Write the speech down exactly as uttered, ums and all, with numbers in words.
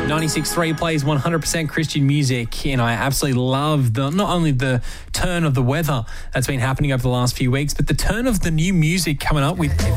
ninety-six point three plays one hundred percent Christian music, and I absolutely love the not only the turn of the weather that's been happening over the last few weeks, but the turn of the new music coming up with